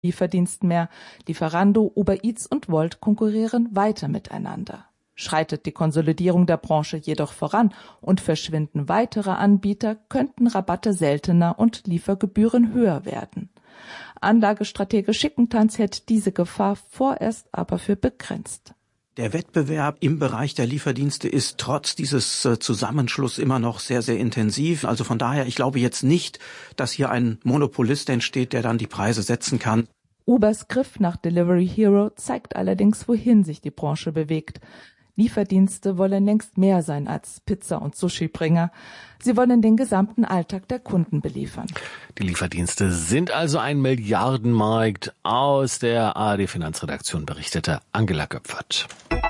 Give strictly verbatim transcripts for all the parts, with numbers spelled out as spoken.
Lieferdiensten mehr. Lieferando, Uber Eats und Wolt konkurrieren weiter miteinander. Schreitet die Konsolidierung der Branche jedoch voran und verschwinden weitere Anbieter, könnten Rabatte seltener und Liefergebühren höher werden. Anlagestratege Schickentanz hält diese Gefahr vorerst aber für begrenzt. Der Wettbewerb im Bereich der Lieferdienste ist trotz dieses Zusammenschlusses immer noch sehr, sehr intensiv. Also von daher, ich glaube jetzt nicht, dass hier ein Monopolist entsteht, der dann die Preise setzen kann. Ubers Griff nach Delivery Hero zeigt allerdings, wohin sich die Branche bewegt. Lieferdienste wollen längst mehr sein als Pizza- und Sushi-Bringer. Sie wollen den gesamten Alltag der Kunden beliefern. Die Lieferdienste sind also ein Milliardenmarkt. Aus der A R D-Finanzredaktion berichtete Angela Göpfert.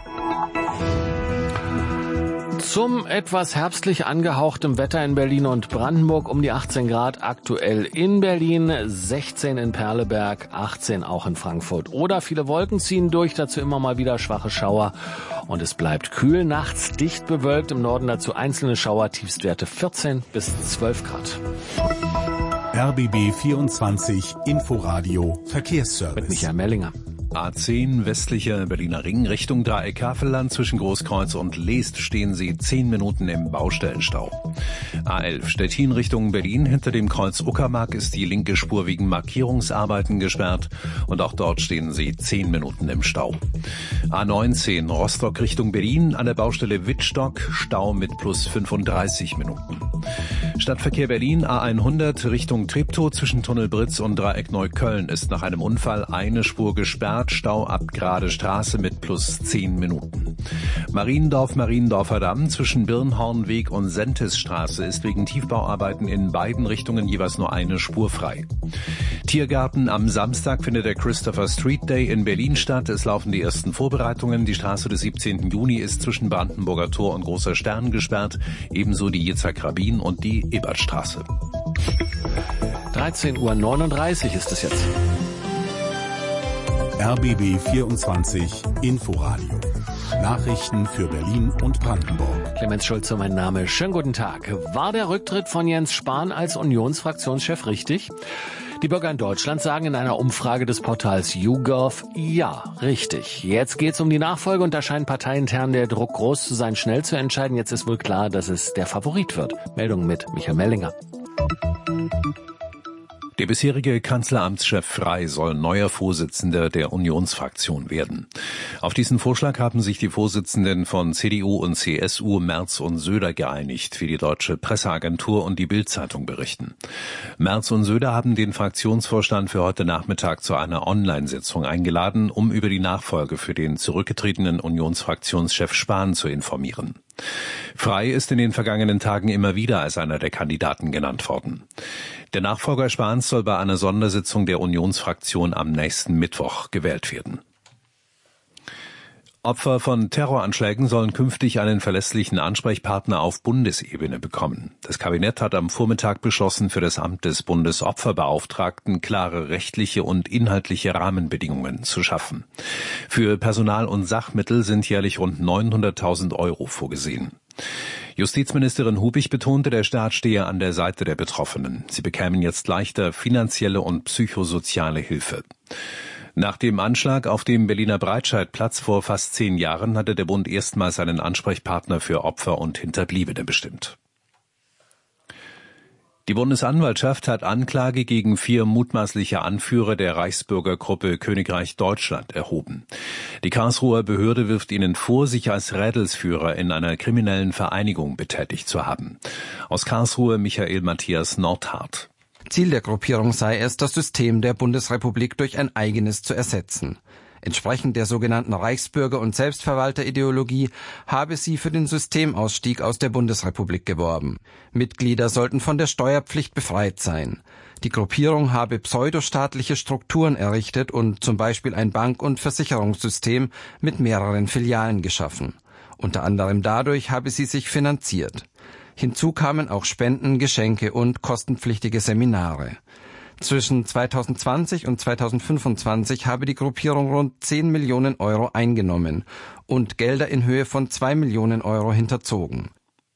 Zum etwas herbstlich angehauchtem Wetter in Berlin und Brandenburg um die achtzehn Grad aktuell in Berlin, sechzehn in Perleberg, achtzehn auch in Frankfurt. Oder viele Wolken ziehen durch, dazu immer mal wieder schwache Schauer. Und es bleibt kühl, nachts dicht bewölkt, im Norden dazu einzelne Schauer, Tiefstwerte vierzehn bis zwölf Grad. R B B vierundzwanzig Inforadio Verkehrsservice. Mit Michael Mellinger. A zehn westlicher Berliner Ring Richtung Dreieck Havelland. Zwischen Großkreuz und Leest stehen Sie zehn Minuten im Baustellenstau. A elf Stettin Richtung Berlin. Hinter dem Kreuz Uckermark ist die linke Spur wegen Markierungsarbeiten gesperrt. Und auch dort stehen Sie zehn Minuten im Stau. A neunzehn Rostock Richtung Berlin. An der Baustelle Wittstock Stau mit plus fünfunddreißig Minuten. Stadtverkehr Berlin A hundert Richtung Treptow. Zwischen Tunnel Britz und Dreieck Neukölln ist nach einem Unfall eine Spur gesperrt. Stau ab Grade Straße mit plus zehn Minuten. Mariendorf, Mariendorfer Damm zwischen Birnhornweg und Sentesstraße ist wegen Tiefbauarbeiten in beiden Richtungen jeweils nur eine Spur frei. Tiergarten am Samstag findet der Christopher Street Day in Berlin statt. Es laufen die ersten Vorbereitungen. Die Straße des siebzehnten Juni ist zwischen Brandenburger Tor und Großer Stern gesperrt. Ebenso die Yitzhak Rabin und die Ebertstraße. dreizehn Uhr neununddreißig ist es jetzt. R B B vierundzwanzig Inforadio. Nachrichten für Berlin und Brandenburg. Clemens Schulze, mein Name. Schönen guten Tag. War der Rücktritt von Jens Spahn als Unionsfraktionschef richtig? Die Bürger in Deutschland sagen in einer Umfrage des Portals YouGov, ja, richtig. Jetzt geht's um die Nachfolge und da scheint parteiintern der Druck groß zu sein, schnell zu entscheiden. Jetzt ist wohl klar, dass es der Favorit wird. Meldung mit Michael Mellinger. Der bisherige Kanzleramtschef Frey soll neuer Vorsitzender der Unionsfraktion werden. Auf diesen Vorschlag haben sich die Vorsitzenden von C D U und C S U Merz und Söder geeinigt, wie die Deutsche Presseagentur und die Bild-Zeitung berichten. Merz und Söder haben den Fraktionsvorstand für heute Nachmittag zu einer Online-Sitzung eingeladen, um über die Nachfolge für den zurückgetretenen Unionsfraktionschef Spahn zu informieren. Frey ist in den vergangenen Tagen immer wieder als einer der Kandidaten genannt worden. Der Nachfolger Spahns soll bei einer Sondersitzung der Unionsfraktion am nächsten Mittwoch gewählt werden. Opfer von Terroranschlägen sollen künftig einen verlässlichen Ansprechpartner auf Bundesebene bekommen. Das Kabinett hat am Vormittag beschlossen, für das Amt des Bundesopferbeauftragten klare rechtliche und inhaltliche Rahmenbedingungen zu schaffen. Für Personal und Sachmittel sind jährlich rund neunhunderttausend Euro vorgesehen. Justizministerin Hubig betonte, der Staat stehe an der Seite der Betroffenen. Sie bekämen jetzt leichter finanzielle und psychosoziale Hilfe. Nach dem Anschlag auf dem Berliner Breitscheidplatz vor fast zehn Jahren hatte der Bund erstmals einen Ansprechpartner für Opfer und Hinterbliebene bestimmt. Die Bundesanwaltschaft hat Anklage gegen vier mutmaßliche Anführer der Reichsbürgergruppe Königreich Deutschland erhoben. Die Karlsruher Behörde wirft ihnen vor, sich als Rädelsführer in einer kriminellen Vereinigung betätigt zu haben. Aus Karlsruhe Michael Matthias Nordhardt. Ziel der Gruppierung sei es, das System der Bundesrepublik durch ein eigenes zu ersetzen. Entsprechend der sogenannten Reichsbürger- und Selbstverwalterideologie habe sie für den Systemausstieg aus der Bundesrepublik geworben. Mitglieder sollten von der Steuerpflicht befreit sein. Die Gruppierung habe pseudostaatliche Strukturen errichtet und zum Beispiel ein Bank- und Versicherungssystem mit mehreren Filialen geschaffen. Unter anderem dadurch habe sie sich finanziert. Hinzu kamen auch Spenden, Geschenke und kostenpflichtige Seminare. Zwischen zweitausendzwanzig und zweitausendfünfundzwanzig habe die Gruppierung rund zehn Millionen Euro eingenommen und Gelder in Höhe von zwei Millionen Euro hinterzogen.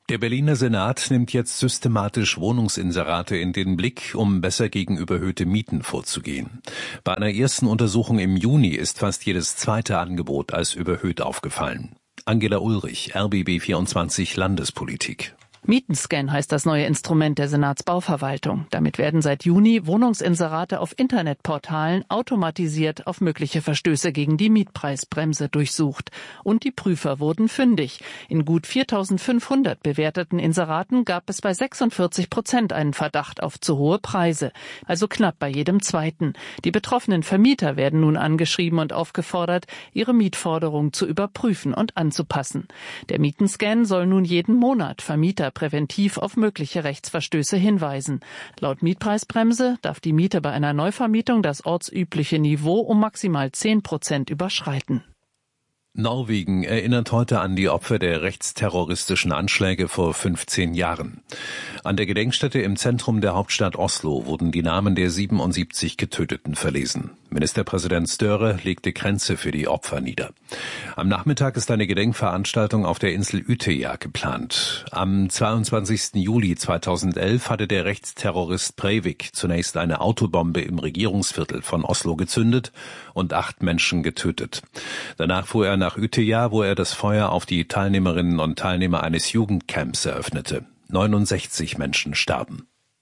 Der Berliner Senat nimmt jetzt systematisch Wohnungsinserate in den Blick, um besser gegen überhöhte Mieten vorzugehen. Bei einer ersten Untersuchung im Juni ist fast jedes zweite Angebot als überhöht aufgefallen. Angela Ulrich, R B B vierundzwanzig Landespolitik. Mietenscan heißt das neue Instrument der Senatsbauverwaltung. Damit werden seit Juni Wohnungsinserate auf Internetportalen automatisiert auf mögliche Verstöße gegen die Mietpreisbremse durchsucht. Und die Prüfer wurden fündig. In gut viertausendfünfhundert bewerteten Inseraten gab es bei sechsundvierzig Prozent einen Verdacht auf zu hohe Preise. Also knapp bei jedem zweiten. Die betroffenen Vermieter werden nun angeschrieben und aufgefordert, ihre Mietforderung zu überprüfen und anzupassen. Der Mietenscan soll nun jeden Monat Vermieter präventiv auf mögliche Rechtsverstöße hinweisen. Laut Mietpreisbremse darf die Miete bei einer Neuvermietung das ortsübliche Niveau um maximal zehn Prozent überschreiten. Norwegen erinnert heute an die Opfer der rechtsterroristischen Anschläge vor fünfzehn Jahren. An der Gedenkstätte im Zentrum der Hauptstadt Oslo wurden die Namen der siebenundsiebzig Getöteten verlesen. Ministerpräsident Støre legte Kränze für die Opfer nieder. Am Nachmittag ist eine Gedenkveranstaltung auf der Insel Utøya geplant. Am zweiundzwanzigsten Juli zweitausendelf hatte der Rechtsterrorist Breivik zunächst eine Autobombe im Regierungsviertel von Oslo gezündet und acht Menschen getötet. Danach fuhr er nach Utøya, wo er das Feuer auf die Teilnehmerinnen und Teilnehmer eines Jugendcamps eröffnete. neunundsechzig Menschen starben.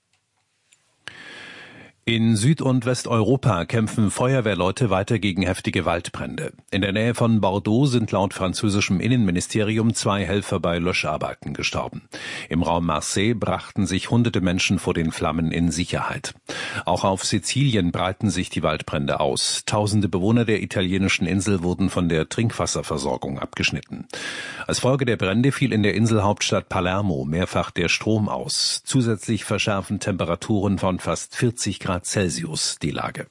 In Süd- und Westeuropa kämpfen Feuerwehrleute weiter gegen heftige Waldbrände. In der Nähe von Bordeaux sind laut französischem Innenministerium zwei Helfer bei Löscharbeiten gestorben. Im Raum Marseille brachten sich hunderte Menschen vor den Flammen in Sicherheit. Auch auf Sizilien breiten sich die Waldbrände aus. Tausende Bewohner der italienischen Insel wurden von der Trinkwasserversorgung abgeschnitten. Als Folge der Brände fiel in der Inselhauptstadt Palermo mehrfach der Strom aus. Zusätzlich verschärfen Temperaturen von fast vierzig Grad Celsius die Lage.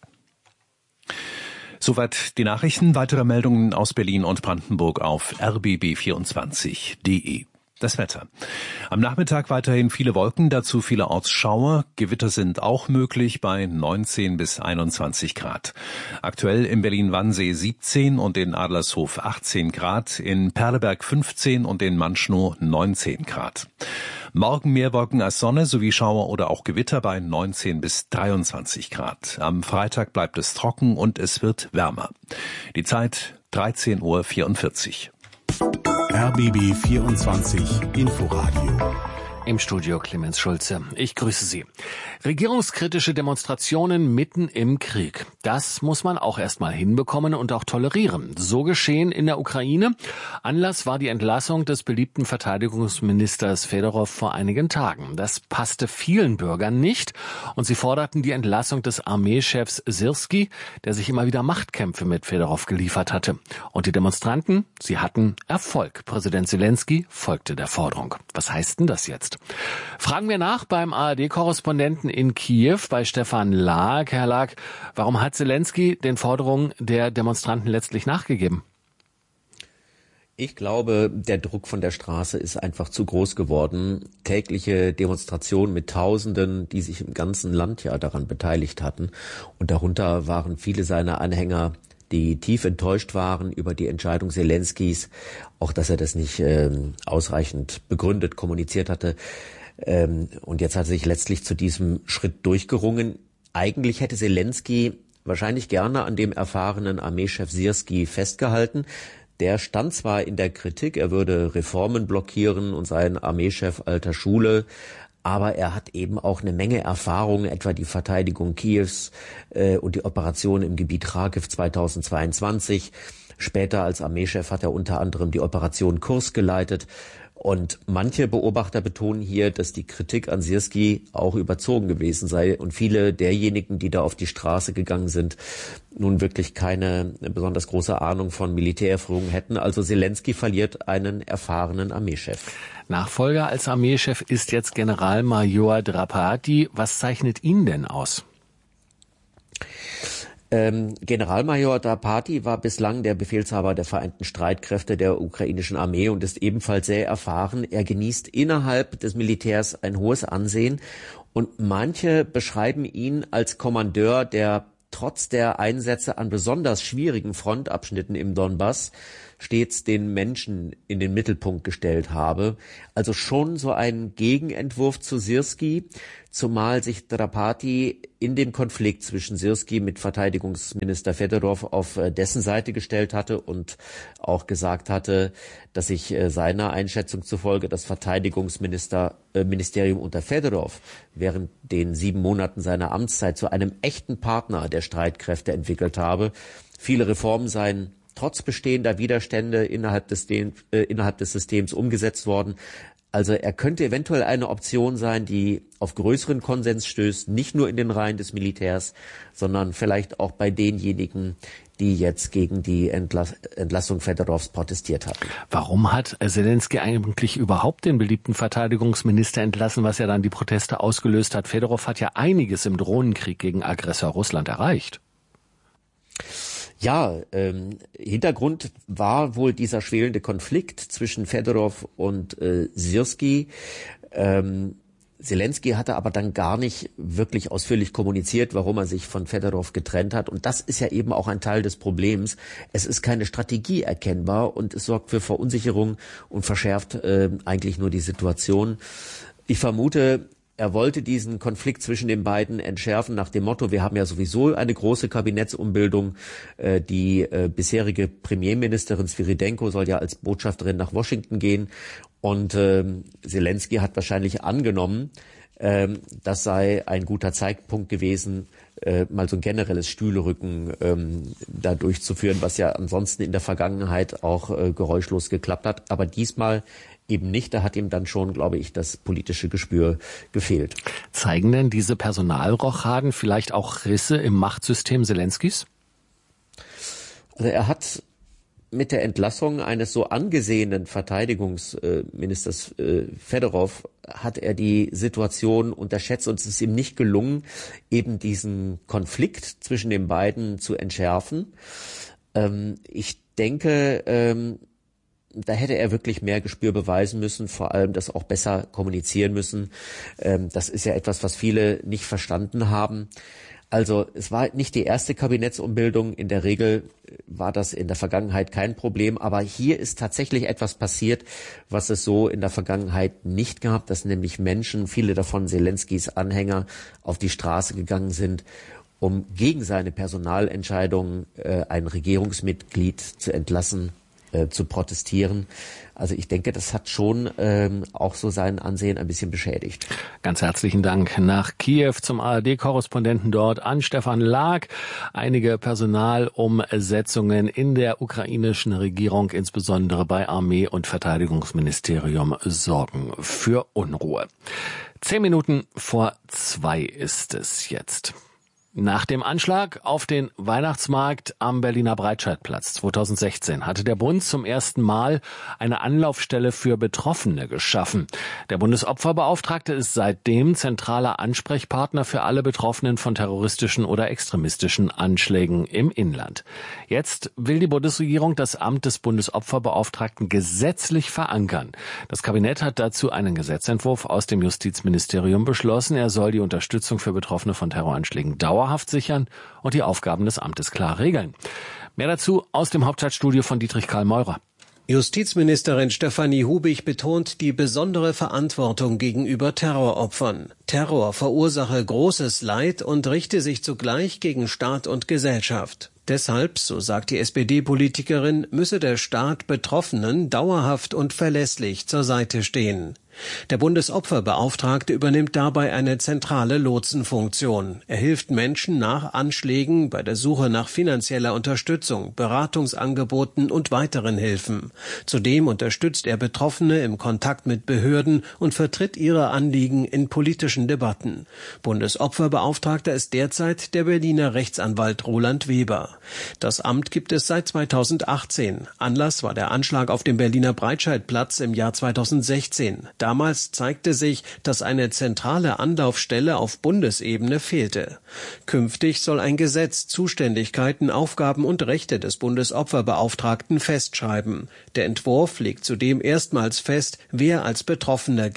Soweit die Nachrichten. Weitere Meldungen aus Berlin und Brandenburg auf r b b vierundzwanzig punkt d e. Das Wetter. Am Nachmittag weiterhin viele Wolken, dazu vielerorts Schauer. Gewitter sind auch möglich bei neunzehn bis einundzwanzig Grad. Aktuell in Berlin-Wannsee siebzehn und in Adlershof achtzehn Grad, in Perleberg fünfzehn und in Manschnow neunzehn Grad. Morgen mehr Wolken als Sonne sowie Schauer oder auch Gewitter bei neunzehn bis dreiundzwanzig Grad. Am Freitag bleibt es trocken und es wird wärmer. Die Zeit dreizehn Uhr vierundvierzig. R B B vierundzwanzig Inforadio. Im Studio Clemens Schulze. Ich grüße Sie. Regierungskritische Demonstrationen mitten im Krieg. Das muss man auch erstmal hinbekommen und auch tolerieren. So geschehen in der Ukraine. Anlass war die Entlassung des beliebten Verteidigungsministers Fedorov vor einigen Tagen. Das passte vielen Bürgern nicht und sie forderten die Entlassung des Armeechefs Syrski, der sich immer wieder Machtkämpfe mit Fedorov geliefert hatte. Und die Demonstranten, sie hatten Erfolg. Präsident Zelensky folgte der Forderung. Was heißt denn das jetzt? Fragen wir nach beim A R D-Korrespondenten in Kiew, bei Stefan Lag. Herr Lag, warum hat Zelensky den Forderungen der Demonstranten letztlich nachgegeben? Ich glaube, der Druck von der Straße ist einfach zu groß geworden. Tägliche Demonstrationen mit Tausenden, die sich im ganzen Land ja daran beteiligt hatten. Und darunter waren viele seiner Anhänger, die tief enttäuscht waren über die Entscheidung Zelenskys, auch dass er das nicht ähm, ausreichend begründet kommuniziert hatte. Ähm, und jetzt hat er sich letztlich zu diesem Schritt durchgerungen. Eigentlich hätte Zelensky wahrscheinlich gerne an dem erfahrenen Armeechef Syrski festgehalten. Der stand zwar in der Kritik, er würde Reformen blockieren und sei ein Armeechef alter Schule, aber er hat eben auch eine Menge Erfahrung, etwa die Verteidigung Kiews äh, und die Operation im Gebiet Kharkiv zweitausendzweiundzwanzig. Später als Armeechef hat er unter anderem die Operation Kurs geleitet. Und manche Beobachter betonen hier, dass die Kritik an Syrski auch überzogen gewesen sei und viele derjenigen, die da auf die Straße gegangen sind, nun wirklich keine besonders große Ahnung von Militärführung hätten. Also Zelensky verliert einen erfahrenen Armeechef. Nachfolger als Armeechef ist jetzt Generalmajor Drapati. Was zeichnet ihn denn aus? Ähm, Generalmajor Drapati war bislang der Befehlshaber der Vereinten Streitkräfte der ukrainischen Armee und ist ebenfalls sehr erfahren. Er genießt innerhalb des Militärs ein hohes Ansehen und manche beschreiben ihn als Kommandeur, der trotz der Einsätze an besonders schwierigen Frontabschnitten im Donbass stets den Menschen in den Mittelpunkt gestellt habe. Also schon so ein Gegenentwurf zu Sirski, zumal sich Drapati in dem Konflikt zwischen Sirski mit Verteidigungsminister Fedorov auf dessen Seite gestellt hatte und auch gesagt hatte, dass sich seiner Einschätzung zufolge das Verteidigungsministerium unter Fedorov während den sieben Monaten seiner Amtszeit zu einem echten Partner der Streitkräfte entwickelt habe. Viele Reformen seien trotz bestehender Widerstände innerhalb des, äh, innerhalb des Systems umgesetzt worden. Also er könnte eventuell eine Option sein, die auf größeren Konsens stößt, nicht nur in den Reihen des Militärs, sondern vielleicht auch bei denjenigen, die jetzt gegen die Entlass- Entlassung Fedorovs protestiert hatten. Warum hat Selenskyj eigentlich überhaupt den beliebten Verteidigungsminister entlassen, was ja dann die Proteste ausgelöst hat? Fedorov hat ja einiges im Drohnenkrieg gegen Aggressor Russland erreicht. Ja, ähm, Hintergrund war wohl dieser schwelende Konflikt zwischen Fedorov und äh, Sirski. Ähm, Selenskyj hatte aber dann gar nicht wirklich ausführlich kommuniziert, warum er sich von Fedorov getrennt hat. Und das ist ja eben auch ein Teil des Problems. Es ist keine Strategie erkennbar und es sorgt für Verunsicherung und verschärft äh, eigentlich nur die Situation. Ich vermute, er wollte diesen Konflikt zwischen den beiden entschärfen nach dem Motto, wir haben ja sowieso eine große Kabinettsumbildung. Die bisherige Premierministerin Sviridенko soll ja als Botschafterin nach Washington gehen. Und Selenskyj hat wahrscheinlich angenommen, das sei ein guter Zeitpunkt gewesen, mal so ein generelles Stühlerücken da durchzuführen, was ja ansonsten in der Vergangenheit auch geräuschlos geklappt hat. Aber diesmal eben nicht, da hat ihm dann schon, glaube ich, das politische Gespür gefehlt. Zeigen denn diese Personalrochaden vielleicht auch Risse im Machtsystem Selenskys? Also er hat mit der Entlassung eines so angesehenen Verteidigungsministers äh, Fedorov hat er die Situation unterschätzt und es ist ihm nicht gelungen, eben diesen Konflikt zwischen den beiden zu entschärfen. Ähm, ich denke, ähm, da hätte er wirklich mehr Gespür beweisen müssen, vor allem das auch besser kommunizieren müssen. Ähm, das ist ja etwas, was viele nicht verstanden haben. Also es war nicht die erste Kabinettsumbildung. In der Regel war das in der Vergangenheit kein Problem. Aber hier ist tatsächlich etwas passiert, was es so in der Vergangenheit nicht gab, dass nämlich Menschen, viele davon Selenskys Anhänger, auf die Straße gegangen sind, um gegen seine Personalentscheidung äh, ein Regierungsmitglied zu entlassen, zu protestieren. Also ich denke, das hat schon ähm, auch so sein Ansehen ein bisschen beschädigt. Ganz herzlichen Dank nach Kiew zum A R D-Korrespondenten dort an Stefan Lag. Einige Personalumsetzungen in der ukrainischen Regierung, insbesondere bei Armee- und Verteidigungsministerium, sorgen für Unruhe. Zehn Minuten vor zwei ist es jetzt. Nach dem Anschlag auf den Weihnachtsmarkt am Berliner Breitscheidplatz zweitausendsechzehn hatte der Bund zum ersten Mal eine Anlaufstelle für Betroffene geschaffen. Der Bundesopferbeauftragte ist seitdem zentraler Ansprechpartner für alle Betroffenen von terroristischen oder extremistischen Anschlägen im Inland. Jetzt will die Bundesregierung das Amt des Bundesopferbeauftragten gesetzlich verankern. Das Kabinett hat dazu einen Gesetzentwurf aus dem Justizministerium beschlossen. Er soll die Unterstützung für Betroffene von Terroranschlägen dauerhaft sichern und die Aufgaben des Amtes klar regeln. Mehr dazu aus dem Hauptstadtstudio von Dietrich Karl Meurer. Justizministerin Stefanie Hubig betont die besondere Verantwortung gegenüber Terroropfern. Terror verursache großes Leid und richte sich zugleich gegen Staat und Gesellschaft. Deshalb, so sagt die S P D-Politikerin, müsse der Staat Betroffenen dauerhaft und verlässlich zur Seite stehen. Der Bundesopferbeauftragte übernimmt dabei eine zentrale Lotsenfunktion. Er hilft Menschen nach Anschlägen bei der Suche nach finanzieller Unterstützung, Beratungsangeboten und weiteren Hilfen. Zudem unterstützt er Betroffene im Kontakt mit Behörden und vertritt ihre Anliegen in politischen Debatten. Bundesopferbeauftragter ist derzeit der Berliner Rechtsanwalt Roland Weber. Das Amt gibt es seit zweitausendachtzehn. Anlass war der Anschlag auf dem Berliner Breitscheidplatz im Jahr zweitausendsechzehn. Damals zeigte sich, dass eine zentrale Anlaufstelle auf Bundesebene fehlte. Künftig soll ein Gesetz Zuständigkeiten, Aufgaben und Rechte des Bundesopferbeauftragten festschreiben. Der Entwurf legt zudem erstmals fest, wer als Betroffener gilt.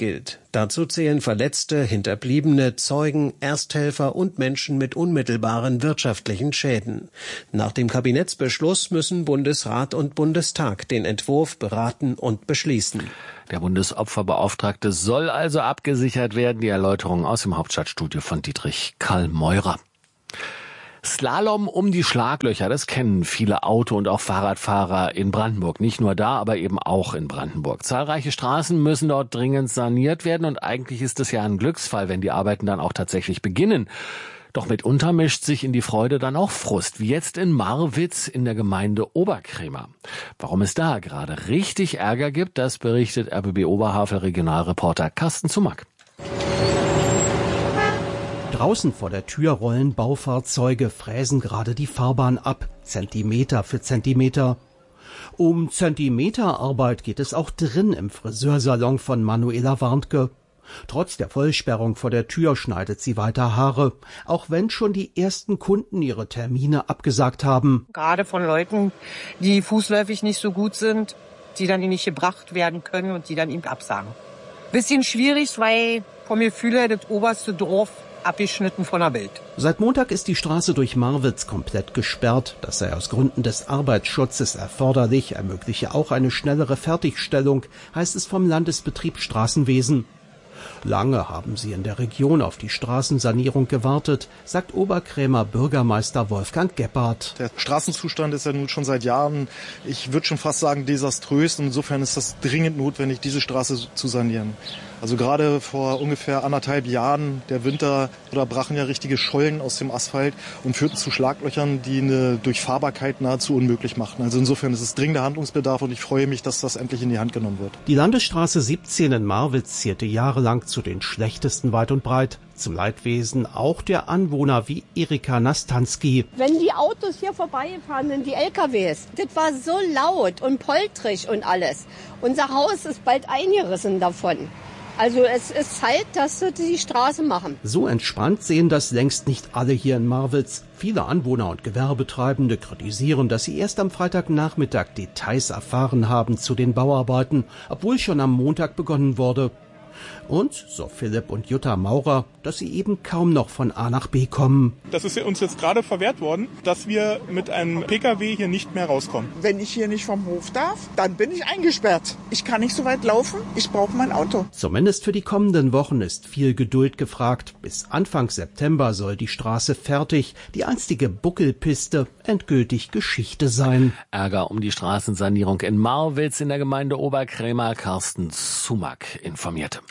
Dazu zählen Verletzte, Hinterbliebene, Zeugen, Ersthelfer und Menschen mit unmittelbaren wirtschaftlichen Schäden. Nach dem Kabinettsbeschluss müssen Bundesrat und Bundestag den Entwurf beraten und beschließen. Der Bundesopferbeauftragte soll also abgesichert werden. Die Erläuterung aus dem Hauptstadtstudio von Dietrich Karl-Meurer. Slalom um die Schlaglöcher, das kennen viele Auto- und auch Fahrradfahrer in Brandenburg. Nicht nur da, aber eben auch in Brandenburg. Zahlreiche Straßen müssen dort dringend saniert werden und eigentlich ist es ja ein Glücksfall, wenn die Arbeiten dann auch tatsächlich beginnen. Doch mitunter mischt sich in die Freude dann auch Frust, wie jetzt in Marwitz in der Gemeinde Oberkrämer. Warum es da gerade richtig Ärger gibt, das berichtet R B B Oberhavel-Regionalreporter Carsten Zumack. Draußen vor der Tür rollen Baufahrzeuge, fräsen gerade die Fahrbahn ab, Zentimeter für Zentimeter. Um Zentimeterarbeit geht es auch drin im Friseursalon von Manuela Warnke. Trotz der Vollsperrung vor der Tür schneidet sie weiter Haare, auch wenn schon die ersten Kunden ihre Termine abgesagt haben. Gerade von Leuten, die fußläufig nicht so gut sind, die dann nicht gebracht werden können und die dann eben absagen. Bisschen schwierig, weil vom Gefühl her das oberste Dorf abgeschnitten von der Welt. Seit Montag ist die Straße durch Marwitz komplett gesperrt. Das sei aus Gründen des Arbeitsschutzes erforderlich, ermögliche auch eine schnellere Fertigstellung, heißt es vom Landesbetrieb Straßenwesen. Lange haben sie in der Region auf die Straßensanierung gewartet, sagt Oberkrämer Bürgermeister Wolfgang Gebhardt. Der Straßenzustand ist ja nun schon seit Jahren, ich würde schon fast sagen, desaströs. Und insofern ist das dringend notwendig, diese Straße zu sanieren. Also gerade vor ungefähr anderthalb Jahren, der Winter, da brachen ja richtige Schollen aus dem Asphalt und führten zu Schlaglöchern, die eine Durchfahrbarkeit nahezu unmöglich machten. Also insofern ist es dringender Handlungsbedarf und ich freue mich, dass das endlich in die Hand genommen wird. Die Landesstraße siebzehn in Marwitz zählte jahrelang zu den schlechtesten weit und breit. Zum Leidwesen auch der Anwohner wie Erika Nastanski. Wenn die Autos hier vorbeifahren, sind die L K Ws. Das war so laut und poltrig und alles. Unser Haus ist bald eingerissen davon. Also es ist Zeit, dass sie die Straße machen. So entspannt sehen das längst nicht alle hier in Marwitz. Viele Anwohner und Gewerbetreibende kritisieren, dass sie erst am Freitagnachmittag Details erfahren haben zu den Bauarbeiten, obwohl schon am Montag begonnen wurde. Und, so Philipp und Jutta Maurer, dass sie eben kaum noch von A nach B kommen. Das ist uns jetzt gerade verwehrt worden, dass wir mit einem Pkw hier nicht mehr rauskommen. Wenn ich hier nicht vom Hof darf, dann bin ich eingesperrt. Ich kann nicht so weit laufen, ich brauche mein Auto. Zumindest für die kommenden Wochen ist viel Geduld gefragt. Bis Anfang September soll die Straße fertig, die einstige Buckelpiste endgültig Geschichte sein. Ärger um die Straßensanierung in Marwitz in der Gemeinde Oberkrämer. Carsten Zumack informierte.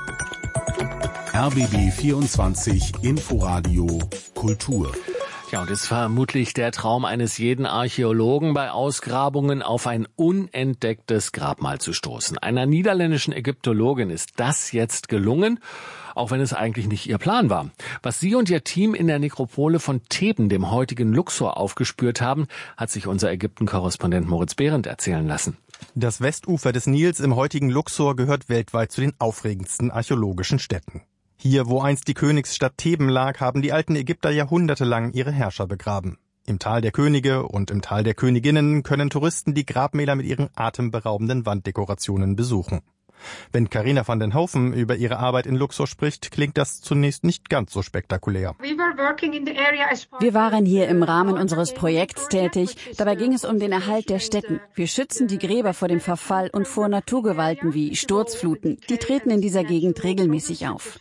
R B B vierundzwanzig Inforadio Kultur. Ja, und es ist vermutlich der Traum eines jeden Archäologen, bei Ausgrabungen auf ein unentdecktes Grabmal zu stoßen. Einer niederländischen Ägyptologin ist das jetzt gelungen, auch wenn es eigentlich nicht ihr Plan war. Was sie und ihr Team in der Nekropole von Theben, dem heutigen Luxor, aufgespürt haben, hat sich unser Ägypten-Korrespondent Moritz Behrendt erzählen lassen. Das Westufer des Nils im heutigen Luxor gehört weltweit zu den aufregendsten archäologischen Städten. Hier, wo einst die Königsstadt Theben lag, haben die alten Ägypter jahrhundertelang ihre Herrscher begraben. Im Tal der Könige und im Tal der Königinnen können Touristen die Grabmäler mit ihren atemberaubenden Wanddekorationen besuchen. Wenn Carina van den Hoven über ihre Arbeit in Luxor spricht, klingt das zunächst nicht ganz so spektakulär. Wir waren hier im Rahmen unseres Projekts tätig. Dabei ging es um den Erhalt der Stätten. Wir schützen die Gräber vor dem Verfall und vor Naturgewalten wie Sturzfluten. Die treten in dieser Gegend regelmäßig auf.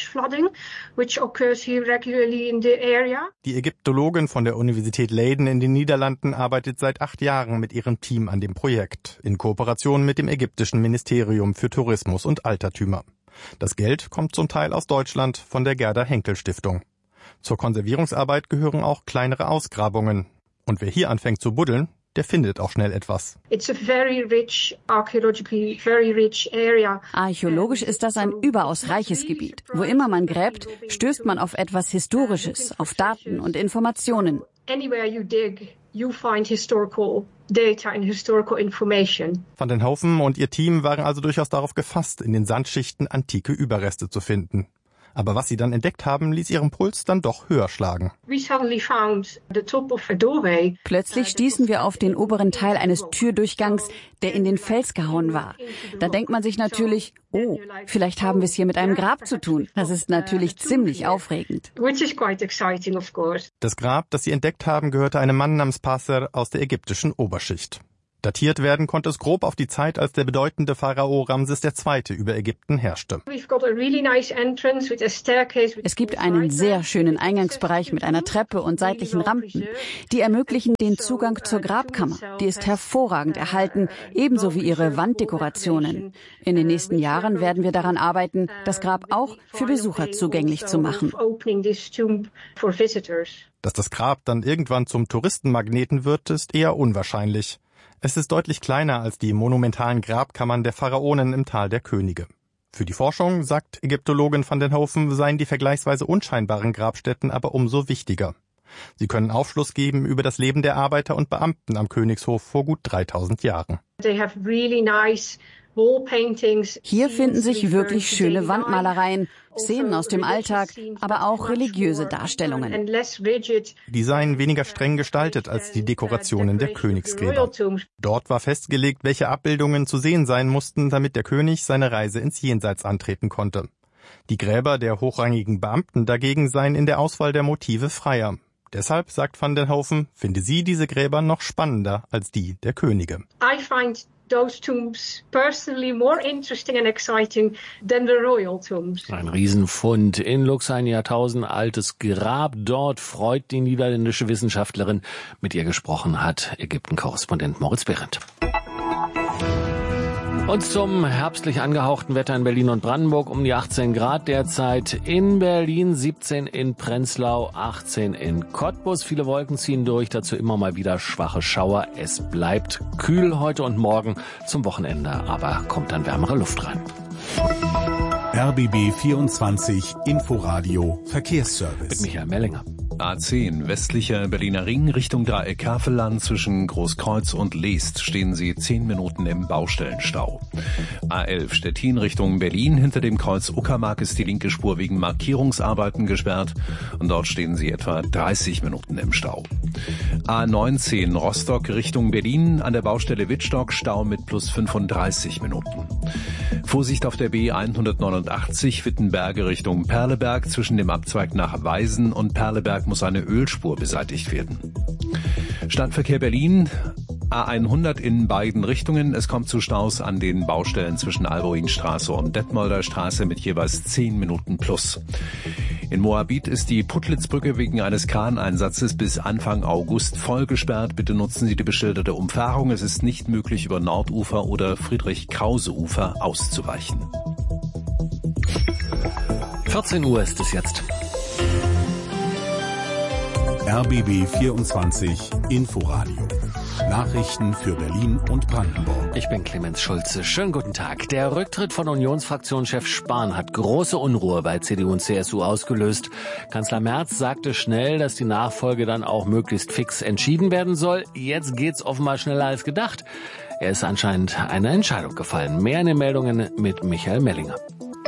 Die Ägyptologin von der Universität Leiden in den Niederlanden arbeitet seit acht Jahren mit ihrem Team an dem Projekt, in Kooperation mit dem ägyptischen Ministerium für Tourismus und Altertümer. Das Geld kommt zum Teil aus Deutschland von der Gerda Henkel Stiftung. Zur Konservierungsarbeit gehören auch kleinere Ausgrabungen. Und wer hier anfängt zu buddeln, der findet auch schnell etwas. It's a very rich, archaeologically very rich area. Archäologisch ist das ein überaus reiches Gebiet. Wo immer man gräbt, stößt man auf etwas Historisches, auf Daten und Informationen. Anywhere you dig, you find historical data and historical information. Van den Hoven und ihr Team waren also durchaus darauf gefasst, in den Sandschichten antike Überreste zu finden. Aber was sie dann entdeckt haben, ließ ihren Puls dann doch höher schlagen. Plötzlich stießen wir auf den oberen Teil eines Türdurchgangs, der in den Fels gehauen war. Da denkt man sich natürlich, oh, vielleicht haben wir es hier mit einem Grab zu tun. Das ist natürlich ziemlich aufregend. Das Grab, das sie entdeckt haben, gehörte einem Mann namens Passer aus der ägyptischen Oberschicht. Datiert werden konnte es grob auf die Zeit, als der bedeutende Pharao Ramses der Zweite über Ägypten herrschte. Es gibt einen sehr schönen Eingangsbereich mit einer Treppe und seitlichen Rampen. Die ermöglichen den Zugang zur Grabkammer. Die ist hervorragend erhalten, ebenso wie ihre Wanddekorationen. In den nächsten Jahren werden wir daran arbeiten, das Grab auch für Besucher zugänglich zu machen. Dass das Grab dann irgendwann zum Touristenmagneten wird, ist eher unwahrscheinlich. Es ist deutlich kleiner als die monumentalen Grabkammern der Pharaonen im Tal der Könige. Für die Forschung, sagt Ägyptologin van den Hoven, seien die vergleichsweise unscheinbaren Grabstätten aber umso wichtiger. Sie können Aufschluss geben über das Leben der Arbeiter und Beamten am Königshof vor gut dreitausend Jahren. Hier finden sich wirklich schöne Wandmalereien, Szenen aus dem Alltag, aber auch religiöse Darstellungen. Die seien weniger streng gestaltet als die Dekorationen der Königsgräber. Dort war festgelegt, welche Abbildungen zu sehen sein mussten, damit der König seine Reise ins Jenseits antreten konnte. Die Gräber der hochrangigen Beamten dagegen seien in der Auswahl der Motive freier. Deshalb, sagt van den Hoven, finde sie diese Gräber noch spannender als die der Könige. I find those tombs personally more interesting and exciting than the royal tombs. Ein Riesenfund in Lux, ein Jahrtausend altes Grab. Dort freut die niederländische Wissenschaftlerin. Mit ihr gesprochen hat Ägypten-Korrespondent Moritz Behrendt. Und zum herbstlich angehauchten Wetter in Berlin und Brandenburg um die achtzehn Grad derzeit. In Berlin siebzehn, in Prenzlau achtzehn, in Cottbus. Viele Wolken ziehen durch, dazu immer mal wieder schwache Schauer. Es bleibt kühl heute und morgen zum Wochenende, aber kommt dann wärmere Luft rein. R B B vierundzwanzig Inforadio Verkehrsservice. Mit Michael Mellinger. A zehn, westlicher Berliner Ring, Richtung Dreieck Havelland, zwischen Großkreuz und Leest stehen Sie zehn Minuten im Baustellenstau. A elf, Stettin Richtung Berlin, hinter dem Kreuz Uckermark ist die linke Spur wegen Markierungsarbeiten gesperrt und dort stehen Sie etwa dreißig Minuten im Stau. A neunzehn, Rostock Richtung Berlin, an der Baustelle Wittstock, Stau mit plus fünfunddreißig Minuten. Vorsicht auf der B hundertneunundachtzig, Wittenberge Richtung Perleberg, zwischen dem Abzweig nach Weisen und Perleberg muss eine Ölspur beseitigt werden. Stadtverkehr Berlin, A hundert in beiden Richtungen. Es kommt zu Staus an den Baustellen zwischen Alboinstraße und Detmolder Straße mit jeweils zehn Minuten plus. In Moabit ist die Puttlitzbrücke wegen eines Kraneinsatzes bis Anfang August voll gesperrt. Bitte nutzen Sie die beschilderte Umfahrung. Es ist nicht möglich, über Nordufer oder Friedrich-Krause-Ufer auszuweichen. vierzehn Uhr ist es jetzt. R B B vierundzwanzig Inforadio. Nachrichten für Berlin und Brandenburg. Ich bin Clemens Schulze. Schönen guten Tag. Der Rücktritt von Unionsfraktionschef Spahn hat große Unruhe bei C D U und C S U ausgelöst. Kanzler Merz sagte schnell, dass die Nachfolge dann auch möglichst fix entschieden werden soll. Jetzt geht's offenbar schneller als gedacht. Er ist anscheinend eine Entscheidung gefallen. Mehr in den Meldungen mit Michael Mellinger.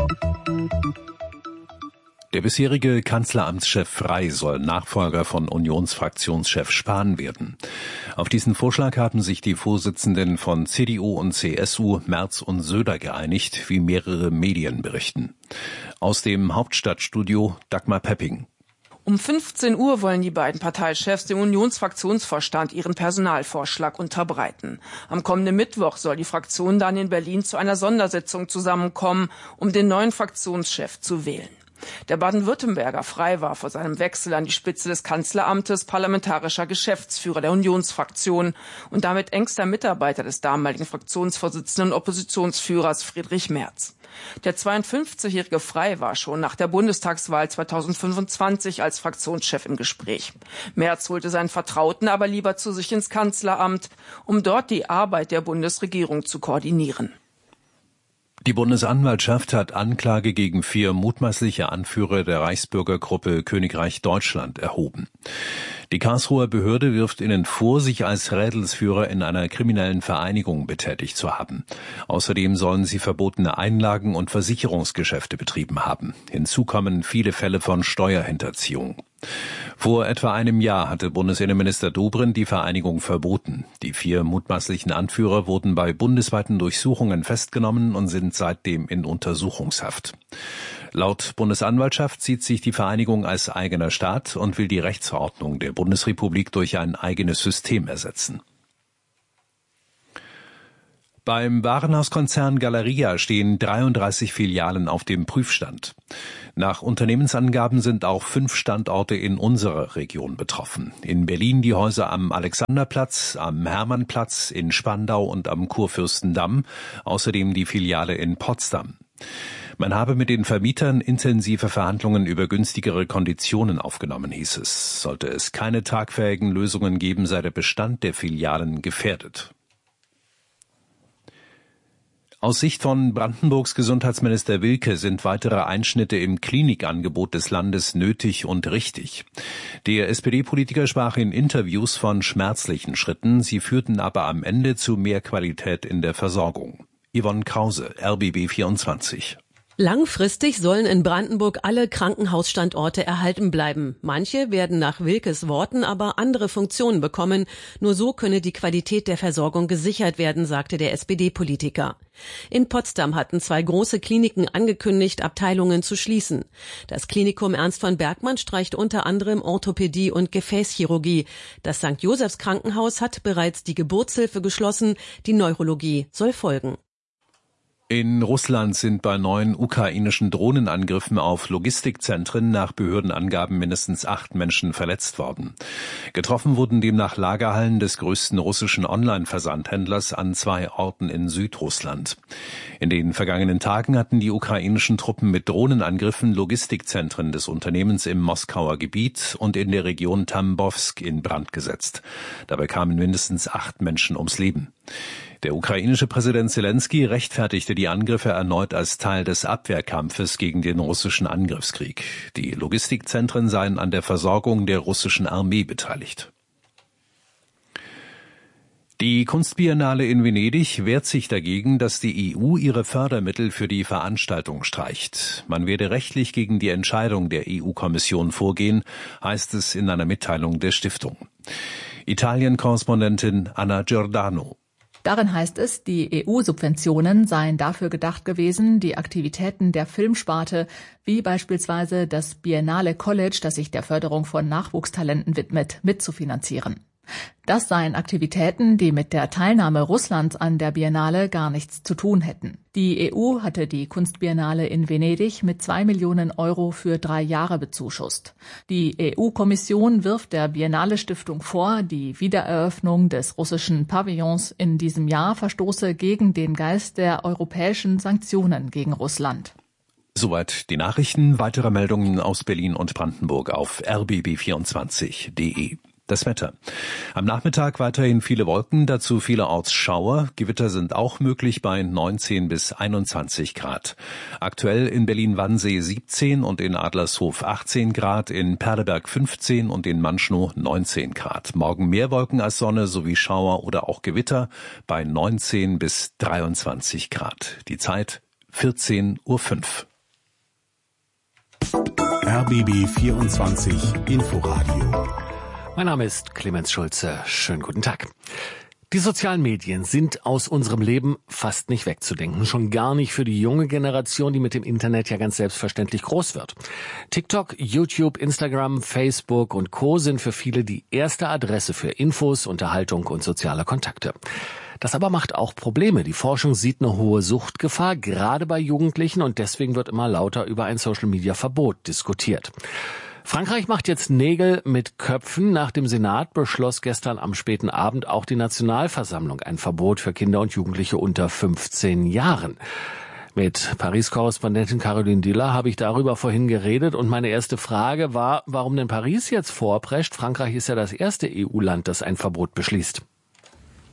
Der bisherige Kanzleramtschef Frey soll Nachfolger von Unionsfraktionschef Spahn werden. Auf diesen Vorschlag haben sich die Vorsitzenden von C D U und C S U, Merz und Söder, geeinigt, wie mehrere Medien berichten. Aus dem Hauptstadtstudio Dagmar Pepping. Um fünfzehn Uhr wollen die beiden Parteichefs dem Unionsfraktionsvorstand ihren Personalvorschlag unterbreiten. Am kommenden Mittwoch soll die Fraktion dann in Berlin zu einer Sondersitzung zusammenkommen, um den neuen Fraktionschef zu wählen. Der Baden-Württemberger Frey war vor seinem Wechsel an die Spitze des Kanzleramtes parlamentarischer Geschäftsführer der Unionsfraktion und damit engster Mitarbeiter des damaligen Fraktionsvorsitzenden und Oppositionsführers Friedrich Merz. Der zweiundfünfzigjährige Frey war schon nach der Bundestagswahl zweitausendfünfundzwanzig als Fraktionschef im Gespräch. Merz holte seinen Vertrauten aber lieber zu sich ins Kanzleramt, um dort die Arbeit der Bundesregierung zu koordinieren. Die Bundesanwaltschaft hat Anklage gegen vier mutmaßliche Anführer der Reichsbürgergruppe Königreich Deutschland erhoben. Die Karlsruher Behörde wirft ihnen vor, sich als Rädelsführer in einer kriminellen Vereinigung betätigt zu haben. Außerdem sollen sie verbotene Einlagen und Versicherungsgeschäfte betrieben haben. Hinzu kommen viele Fälle von Steuerhinterziehung. Vor etwa einem Jahr hatte Bundesinnenminister Dobrindt die Vereinigung verboten. Die vier mutmaßlichen Anführer wurden bei bundesweiten Durchsuchungen festgenommen und sind seitdem in Untersuchungshaft. Laut Bundesanwaltschaft sieht sich die Vereinigung als eigener Staat und will die Rechtsordnung der Bundesrepublik durch ein eigenes System ersetzen. Beim Warenhauskonzern Galeria stehen dreiunddreißig Filialen auf dem Prüfstand. Nach Unternehmensangaben sind auch fünf Standorte in unserer Region betroffen. In Berlin die Häuser am Alexanderplatz, am Hermannplatz, in Spandau und am Kurfürstendamm, außerdem die Filiale in Potsdam. Man habe mit den Vermietern intensive Verhandlungen über günstigere Konditionen aufgenommen, hieß es. Sollte es keine tragfähigen Lösungen geben, sei der Bestand der Filialen gefährdet. Aus Sicht von Brandenburgs Gesundheitsminister Wilke sind weitere Einschnitte im Klinikangebot des Landes nötig und richtig. Der S P D-Politiker sprach in Interviews von schmerzlichen Schritten, sie führten aber am Ende zu mehr Qualität in der Versorgung. Yvonne Krause, R B B vierundzwanzig. Langfristig sollen in Brandenburg alle Krankenhausstandorte erhalten bleiben. Manche werden nach Wilkes Worten aber andere Funktionen bekommen. Nur so könne die Qualität der Versorgung gesichert werden, sagte der S P D-Politiker. In Potsdam hatten zwei große Kliniken angekündigt, Abteilungen zu schließen. Das Klinikum Ernst von Bergmann streicht unter anderem Orthopädie und Gefäßchirurgie. Das Sankt Josephs Krankenhaus hat bereits die Geburtshilfe geschlossen. Die Neurologie soll folgen. In Russland sind bei neuen ukrainischen Drohnenangriffen auf Logistikzentren nach Behördenangaben mindestens acht Menschen verletzt worden. Getroffen wurden demnach Lagerhallen des größten russischen Online-Versandhändlers an zwei Orten in Südrussland. In den vergangenen Tagen hatten die ukrainischen Truppen mit Drohnenangriffen Logistikzentren des Unternehmens im Moskauer Gebiet und in der Region Tambowsk in Brand gesetzt. Dabei kamen mindestens acht Menschen ums Leben. Der ukrainische Präsident Selenskyj rechtfertigte die Angriffe erneut als Teil des Abwehrkampfes gegen den russischen Angriffskrieg. Die Logistikzentren seien an der Versorgung der russischen Armee beteiligt. Die Kunstbiennale in Venedig wehrt sich dagegen, dass die E U ihre Fördermittel für die Veranstaltung streicht. Man werde rechtlich gegen die Entscheidung der E U-Kommission vorgehen, heißt es in einer Mitteilung der Stiftung. Italien-Korrespondentin Anna Giordano. Darin heißt es, die E U-Subventionen seien dafür gedacht gewesen, die Aktivitäten der Filmsparte, wie beispielsweise das Biennale College, das sich der Förderung von Nachwuchstalenten widmet, mitzufinanzieren. Das seien Aktivitäten, die mit der Teilnahme Russlands an der Biennale gar nichts zu tun hätten. Die E U hatte die Kunstbiennale in Venedig mit zwei Millionen Euro für drei Jahre bezuschusst. Die E U-Kommission wirft der Biennale-Stiftung vor, die Wiedereröffnung des russischen Pavillons in diesem Jahr verstoße gegen den Geist der europäischen Sanktionen gegen Russland. Soweit die Nachrichten. Weitere Meldungen aus Berlin und Brandenburg auf r b b vierundzwanzig punkt d e. Das Wetter. Am Nachmittag weiterhin viele Wolken, dazu vielerorts Schauer. Gewitter sind auch möglich bei neunzehn bis einundzwanzig Grad. Aktuell in Berlin-Wannsee siebzehn und in Adlershof achtzehn Grad, in Perleberg fünfzehn und in Manschnow neunzehn Grad. Morgen mehr Wolken als Sonne sowie Schauer oder auch Gewitter bei neunzehn bis dreiundzwanzig Grad. Die Zeit vierzehn Uhr fünf. R B B vierundzwanzig Inforadio. Mein Name ist Clemens Schulze. Schönen guten Tag. Die sozialen Medien sind aus unserem Leben fast nicht wegzudenken. Schon gar nicht für die junge Generation, die mit dem Internet ja ganz selbstverständlich groß wird. TikTok, YouTube, Instagram, Facebook und Co. sind für viele die erste Adresse für Infos, Unterhaltung und soziale Kontakte. Das aber macht auch Probleme. Die Forschung sieht eine hohe Suchtgefahr, gerade bei Jugendlichen, und deswegen wird immer lauter über ein Social-Media-Verbot diskutiert. Frankreich macht jetzt Nägel mit Köpfen. Nach dem Senat beschloss gestern am späten Abend auch die Nationalversammlung ein Verbot für Kinder und Jugendliche unter fünfzehn Jahren. Mit Paris-Korrespondentin Caroline Diller habe ich darüber vorhin geredet und meine erste Frage war, warum denn Paris jetzt vorprescht? Frankreich ist ja das erste E U-Land, das ein Verbot beschließt.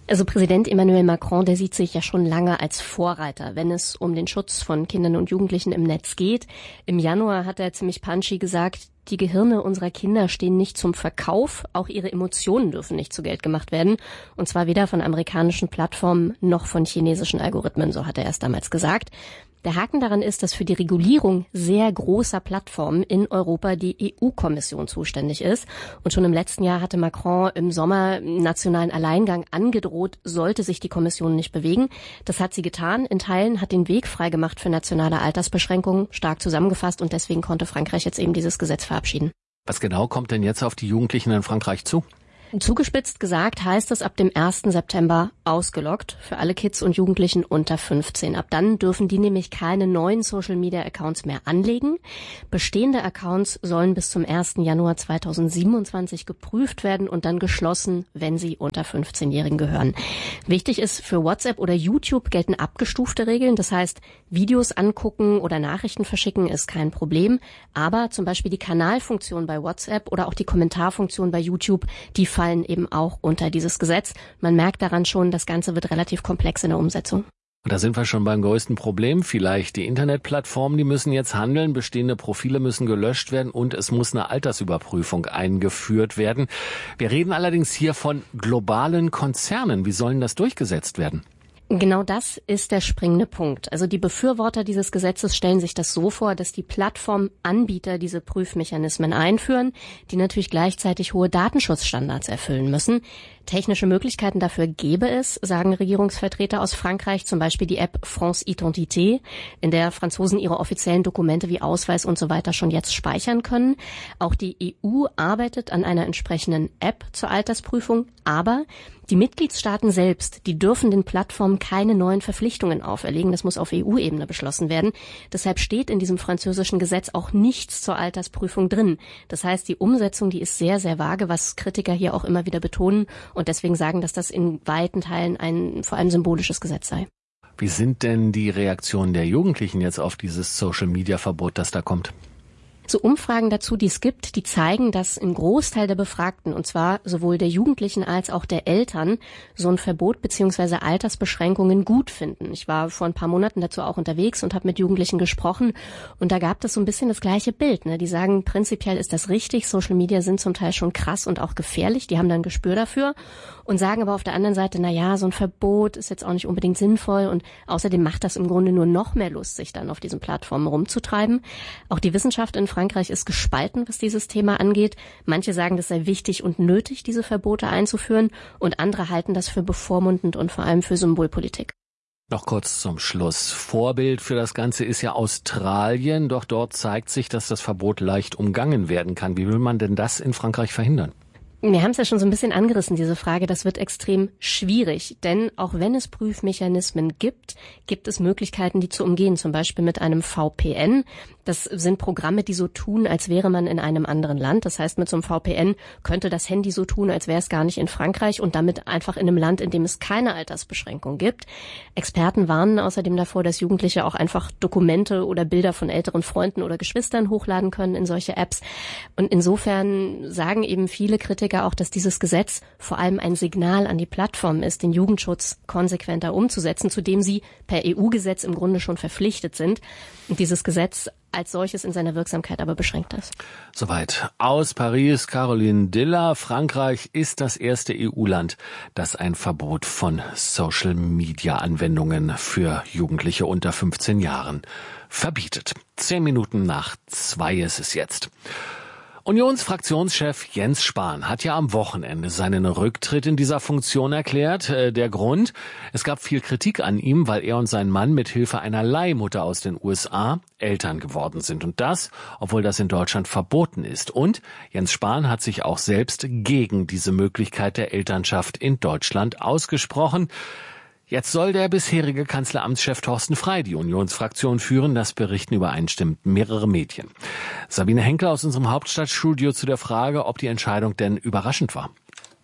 Also Präsident Emmanuel Macron, der sieht sich ja schon lange als Vorreiter, wenn es um den Schutz von Kindern und Jugendlichen im Netz geht. Im Januar hat er ziemlich punchy gesagt, die Gehirne unserer Kinder stehen nicht zum Verkauf, auch ihre Emotionen dürfen nicht zu Geld gemacht werden. Und zwar weder von amerikanischen Plattformen noch von chinesischen Algorithmen, so hat er erst damals gesagt. Der Haken daran ist, dass für die Regulierung sehr großer Plattformen in Europa die E U-Kommission zuständig ist. Und schon im letzten Jahr hatte Macron im Sommer nationalen Alleingang angedroht, sollte sich die Kommission nicht bewegen. Das hat sie getan. In Teilen hat den Weg freigemacht für nationale Altersbeschränkungen, stark zusammengefasst. Und deswegen konnte Frankreich jetzt eben dieses Gesetz verabschieden. Was genau kommt denn jetzt auf die Jugendlichen in Frankreich zu? Zugespitzt gesagt heißt es ab dem ersten September ausgeloggt für alle Kids und Jugendlichen unter fünfzehn. Ab dann dürfen die nämlich keine neuen Social-Media-Accounts mehr anlegen. Bestehende Accounts sollen bis zum ersten Januar zweitausendsiebenundzwanzig geprüft werden und dann geschlossen, wenn sie unter fünfzehnjährigen gehören. Wichtig ist, für WhatsApp oder YouTube gelten abgestufte Regeln. Das heißt, Videos angucken oder Nachrichten verschicken ist kein Problem. Aber zum Beispiel die Kanalfunktion bei WhatsApp oder auch die Kommentarfunktion bei YouTube, die fallen eben auch unter dieses Gesetz. Man merkt daran schon, das Ganze wird relativ komplex in der Umsetzung. Und da sind wir schon beim größten Problem. Vielleicht die Internetplattformen, die müssen jetzt handeln, bestehende Profile müssen gelöscht werden und es muss eine Altersüberprüfung eingeführt werden. Wir reden allerdings hier von globalen Konzernen. Wie sollen das durchgesetzt werden? Genau das ist der springende Punkt. Also die Befürworter dieses Gesetzes stellen sich das so vor, dass die Plattformanbieter diese Prüfmechanismen einführen, die natürlich gleichzeitig hohe Datenschutzstandards erfüllen müssen. Technische Möglichkeiten dafür gäbe es, sagen Regierungsvertreter aus Frankreich, zum Beispiel die App France Identité, in der Franzosen ihre offiziellen Dokumente wie Ausweis und so weiter schon jetzt speichern können. Auch die E U arbeitet an einer entsprechenden App zur Altersprüfung, aber die Mitgliedstaaten selbst, die dürfen den Plattformen keine neuen Verpflichtungen auferlegen. Das muss auf E U-Ebene beschlossen werden. Deshalb steht in diesem französischen Gesetz auch nichts zur Altersprüfung drin. Das heißt, die Umsetzung, die ist sehr, sehr vage, was Kritiker hier auch immer wieder betonen und deswegen sagen, dass das in weiten Teilen ein vor allem symbolisches Gesetz sei. Wie sind denn die Reaktionen der Jugendlichen jetzt auf dieses Social-Media-Verbot, das da kommt? So Umfragen dazu, die es gibt, die zeigen, dass ein Großteil der Befragten, und zwar sowohl der Jugendlichen als auch der Eltern, so ein Verbot bzw. Altersbeschränkungen gut finden. Ich war vor ein paar Monaten dazu auch unterwegs und habe mit Jugendlichen gesprochen und da gab es so ein bisschen das gleiche Bild. Ne? Die sagen, prinzipiell ist das richtig, Social Media sind zum Teil schon krass und auch gefährlich, die haben da ein Gespür dafür und sagen aber auf der anderen Seite, na ja, so ein Verbot ist jetzt auch nicht unbedingt sinnvoll und außerdem macht das im Grunde nur noch mehr Lust, sich dann auf diesen Plattformen rumzutreiben. Auch die Wissenschaft in Frankreich ist gespalten, was dieses Thema angeht. Manche sagen, es sei wichtig und nötig, diese Verbote einzuführen und andere halten das für bevormundend und vor allem für Symbolpolitik. Noch kurz zum Schluss. Vorbild für das Ganze ist ja Australien, doch dort zeigt sich, dass das Verbot leicht umgangen werden kann. Wie will man denn das in Frankreich verhindern? Wir haben es ja schon so ein bisschen angerissen, diese Frage. Das wird extrem schwierig, denn auch wenn es Prüfmechanismen gibt, gibt es Möglichkeiten, die zu umgehen, zum Beispiel mit einem V P N. Das sind Programme, die so tun, als wäre man in einem anderen Land. Das heißt, mit so einem V P N könnte das Handy so tun, als wäre es gar nicht in Frankreich und damit einfach in einem Land, in dem es keine Altersbeschränkung gibt. Experten warnen außerdem davor, dass Jugendliche auch einfach Dokumente oder Bilder von älteren Freunden oder Geschwistern hochladen können in solche Apps. Und insofern sagen eben viele Kritiker auch, dass dieses Gesetz vor allem ein Signal an die Plattformen ist, den Jugendschutz konsequenter umzusetzen, zu dem sie per E U-Gesetz im Grunde schon verpflichtet sind. Und dieses Gesetz als solches in seiner Wirksamkeit aber beschränkt ist. Soweit aus Paris Caroline Diller. Frankreich ist das erste E U-Land, das ein Verbot von Social-Media-Anwendungen für Jugendliche unter fünfzehn Jahren verbietet. Zehn Minuten nach zwei ist es jetzt. Unionsfraktionschef Jens Spahn hat ja am Wochenende seinen Rücktritt in dieser Funktion erklärt. Der Grund? Es gab viel Kritik an ihm, weil er und sein Mann mit Hilfe einer Leihmutter aus den U S A Eltern geworden sind. Und das, obwohl das in Deutschland verboten ist. Und Jens Spahn hat sich auch selbst gegen diese Möglichkeit der Elternschaft in Deutschland ausgesprochen. Jetzt soll der bisherige Kanzleramtschef Thorsten Frey die Unionsfraktion führen, das berichten übereinstimmend mehrere Medien. Sabine Henkel aus unserem Hauptstadtstudio zu der Frage, ob die Entscheidung denn überraschend war.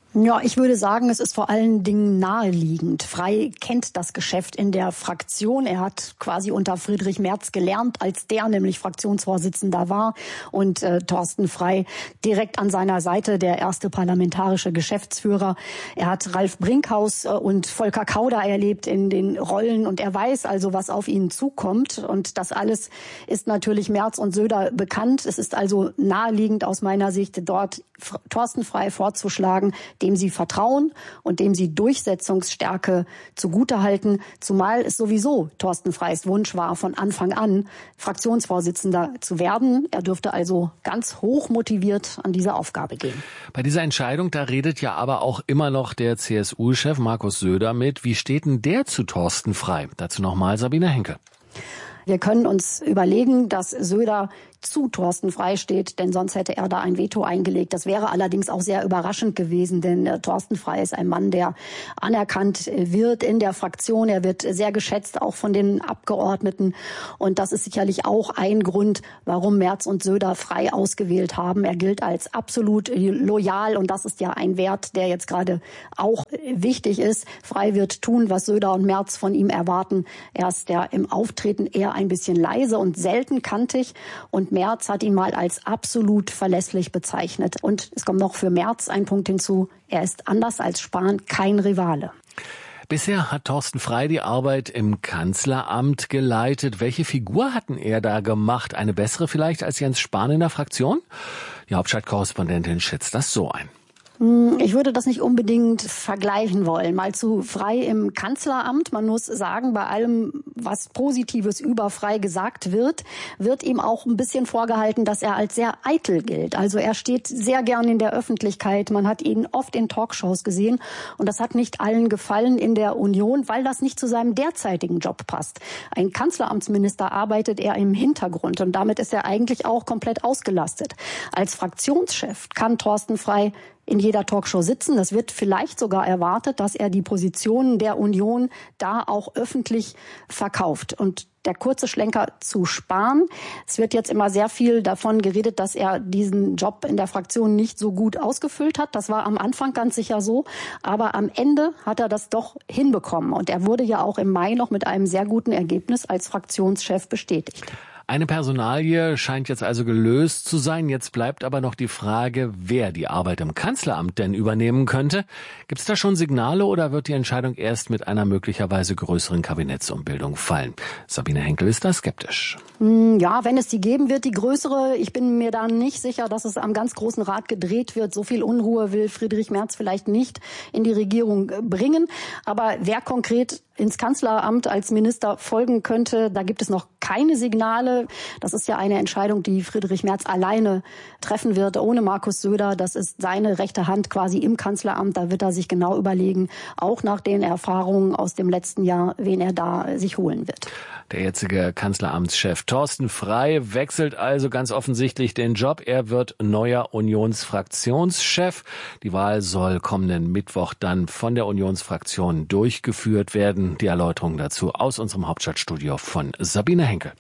Ja, ich würde sagen, es ist vor allen Dingen naheliegend. Frey kennt das Geschäft in der Fraktion. Er hat quasi unter Friedrich Merz gelernt, als der nämlich Fraktionsvorsitzender war und äh, Thorsten Frey direkt an seiner Seite, der erste parlamentarische Geschäftsführer. Er hat Ralf Brinkhaus äh, und Volker Kauder erlebt in den Rollen und er weiß also, was auf ihn zukommt. Und das alles ist natürlich Merz und Söder bekannt. Es ist also naheliegend aus meiner Sicht, dort Thorsten Frey vorzuschlagen, dem sie vertrauen und dem sie Durchsetzungsstärke zugutehalten, zumal es sowieso Thorsten Freys Wunsch war, von Anfang an Fraktionsvorsitzender zu werden. Er dürfte also ganz hoch motiviert an diese Aufgabe gehen. Bei dieser Entscheidung, da redet ja aber auch immer noch der C S U-Chef Markus Söder mit. Wie steht denn der zu Thorsten Frey? Dazu nochmal Sabine Henke. Wir können uns überlegen, dass Söder zu Thorsten Frey steht, denn sonst hätte er da ein Veto eingelegt. Das wäre allerdings auch sehr überraschend gewesen, denn äh, Thorsten Frey ist ein Mann, der anerkannt äh, wird in der Fraktion. Er wird sehr geschätzt, auch von den Abgeordneten. Und das ist sicherlich auch ein Grund, warum Merz und Söder Frey ausgewählt haben. Er gilt als absolut äh, loyal und das ist ja ein Wert, der jetzt gerade auch äh, wichtig ist. Frey wird tun, was Söder und Merz von ihm erwarten. Er ist ja im Auftreten eher ein bisschen leise und selten kantig und Merz hat ihn mal als absolut verlässlich bezeichnet. Und es kommt noch für Merz ein Punkt hinzu, er ist anders als Spahn kein Rivale. Bisher hat Thorsten Frey die Arbeit im Kanzleramt geleitet. Welche Figur hatten er da gemacht? Eine bessere vielleicht als Jens Spahn in der Fraktion? Die Hauptstadtkorrespondentin schätzt das so ein. Ich würde das nicht unbedingt vergleichen wollen. Mal zu Frey im Kanzleramt. Man muss sagen, bei allem, was Positives über Frey gesagt wird, wird ihm auch ein bisschen vorgehalten, dass er als sehr eitel gilt. Also er steht sehr gern in der Öffentlichkeit. Man hat ihn oft in Talkshows gesehen. Und das hat nicht allen gefallen in der Union, weil das nicht zu seinem derzeitigen Job passt. Ein Kanzleramtsminister arbeitet er im Hintergrund. Und damit ist er eigentlich auch komplett ausgelastet. Als Fraktionschef kann Thorsten Frey in jeder Talkshow sitzen. Das wird vielleicht sogar erwartet, dass er die Positionen der Union da auch öffentlich verkauft. Und der kurze Schlenker zu Spahn. Es wird jetzt immer sehr viel davon geredet, dass er diesen Job in der Fraktion nicht so gut ausgefüllt hat. Das war am Anfang ganz sicher so. Aber am Ende hat er das doch hinbekommen. Und er wurde ja auch im Mai noch mit einem sehr guten Ergebnis als Fraktionschef bestätigt. Eine Personalie scheint jetzt also gelöst zu sein. Jetzt bleibt aber noch die Frage, wer die Arbeit im Kanzleramt denn übernehmen könnte. Gibt es da schon Signale oder wird die Entscheidung erst mit einer möglicherweise größeren Kabinettsumbildung fallen? Sabine Henkel ist da skeptisch. Ja, wenn es die geben wird, die größere. Ich bin mir da nicht sicher, dass es am ganz großen Rad gedreht wird. So viel Unruhe will Friedrich Merz vielleicht nicht in die Regierung bringen. Aber wer konkret ins Kanzleramt als Minister folgen könnte, da gibt es noch keine Signale. Das ist ja eine Entscheidung, die Friedrich Merz alleine treffen wird, ohne Markus Söder. Das ist seine rechte Hand quasi im Kanzleramt. Da wird er sich genau überlegen, auch nach den Erfahrungen aus dem letzten Jahr, wen er da sich holen wird. Der jetzige Kanzleramtschef Thorsten Frey wechselt also ganz offensichtlich den Job. Er wird neuer Unionsfraktionschef. Die Wahl soll kommenden Mittwoch dann von der Unionsfraktion durchgeführt werden. Die Erläuterung dazu aus unserem Hauptstadtstudio von Sabine Henkel.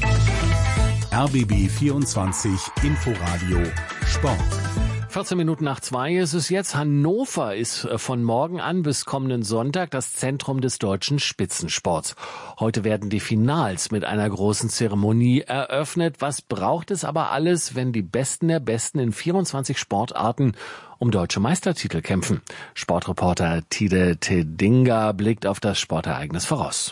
R B B vierundzwanzig Inforadio Sport. vierzehn Minuten nach zwei ist es jetzt. Hannover ist von morgen an bis kommenden Sonntag das Zentrum des deutschen Spitzensports. Heute werden die Finals mit einer großen Zeremonie eröffnet. Was braucht es aber alles, wenn die Besten der Besten in vierundzwanzig Sportarten um deutsche Meistertitel kämpfen? Sportreporter Tide Tedinga blickt auf das Sportereignis voraus.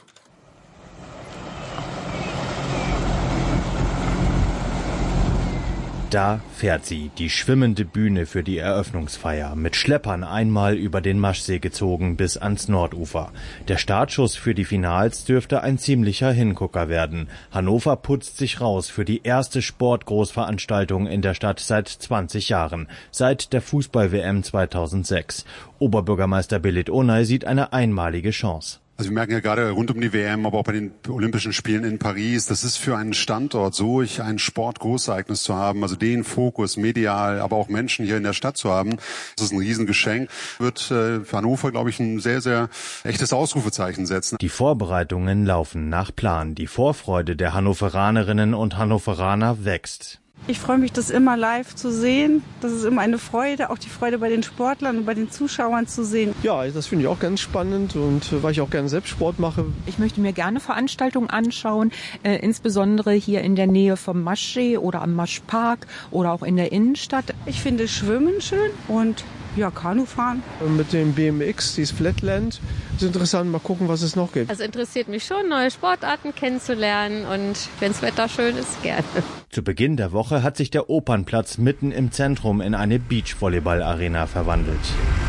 Da fährt sie, die schwimmende Bühne für die Eröffnungsfeier, mit Schleppern einmal über den Maschsee gezogen bis ans Nordufer. Der Startschuss für die Finals dürfte ein ziemlicher Hingucker werden. Hannover putzt sich raus für die erste Sportgroßveranstaltung in der Stadt seit zwanzig Jahren, seit der Fußball-W M zweitausendsechs. Oberbürgermeister Belit Onay sieht eine einmalige Chance. Also wir merken ja gerade rund um die W M, aber auch bei den Olympischen Spielen in Paris, das ist für einen Standort so, ein Sportgroßereignis zu haben, also den Fokus medial, aber auch Menschen hier in der Stadt zu haben, das ist ein Riesengeschenk. Wird für Hannover, glaube ich, ein sehr, sehr echtes Ausrufezeichen setzen. Die Vorbereitungen laufen nach Plan. Die Vorfreude der Hannoveranerinnen und Hannoveraner wächst. Ich freue mich, das immer live zu sehen. Das ist immer eine Freude, auch die Freude bei den Sportlern und bei den Zuschauern zu sehen. Ja, das finde ich auch ganz spannend und weil ich auch gerne selbst Sport mache. Ich möchte mir gerne Veranstaltungen anschauen, äh, insbesondere hier in der Nähe vom Maschsee oder am Maschpark oder auch in der Innenstadt. Ich finde Schwimmen schön und ja, Kanufahren. Mit dem B M X, dieses Flatland, ist interessant. Mal gucken, was es noch gibt. Also interessiert mich schon, neue Sportarten kennenzulernen und wenn das Wetter schön ist, gerne. Zu Beginn der Woche hat sich der Opernplatz mitten im Zentrum in eine Beachvolleyball-Arena verwandelt.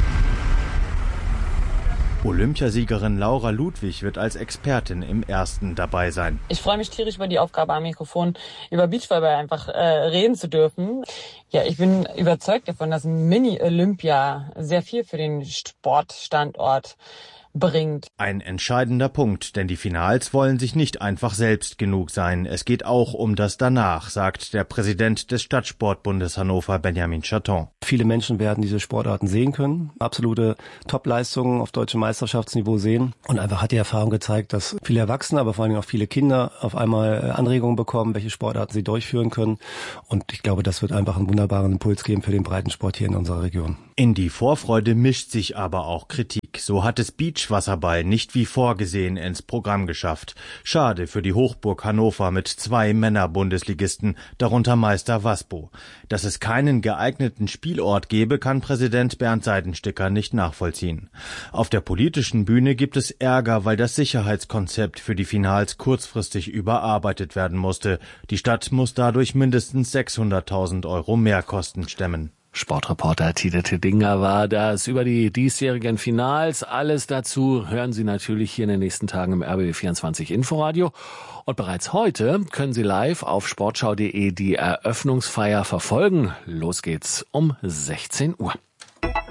Olympiasiegerin Laura Ludwig wird als Expertin im ersten dabei sein. Ich freue mich tierisch über die Aufgabe am Mikrofon, über Beachvolleyball einfach äh, reden zu dürfen. Ja, ich bin überzeugt davon, dass Mini-Olympia sehr viel für den Sportstandort bringt. Ein entscheidender Punkt, denn die Finals wollen sich nicht einfach selbst genug sein. Es geht auch um das Danach, sagt der Präsident des Stadtsportbundes Hannover, Benjamin Chaton. Viele Menschen werden diese Sportarten sehen können, absolute Topleistungen auf deutschem Meisterschaftsniveau sehen. Und einfach hat die Erfahrung gezeigt, dass viele Erwachsene, aber vor allem auch viele Kinder auf einmal Anregungen bekommen, welche Sportarten sie durchführen können. Und ich glaube, das wird einfach einen wunderbaren Impuls geben für den Breitensport hier in unserer Region. In die Vorfreude mischt sich aber auch Kritik. So hat es Beachwasserball nicht wie vorgesehen ins Programm geschafft. Schade für die Hochburg Hannover mit zwei Männer-Bundesligisten, darunter Meister Waspo. Dass es keinen geeigneten Spielort gebe, kann Präsident Bernd Seidensticker nicht nachvollziehen. Auf der politischen Bühne gibt es Ärger, weil das Sicherheitskonzept für die Finals kurzfristig überarbeitet werden musste. Die Stadt muss dadurch mindestens sechshunderttausend Euro Mehrkosten stemmen. Sportreporter Tite Teddinger war das über die diesjährigen Finals. Alles dazu hören Sie natürlich hier in den nächsten Tagen im R B B vierundzwanzig Inforadio. Und bereits heute können Sie live auf sportschau punkt de die Eröffnungsfeier verfolgen. Los geht's um sechzehn Uhr.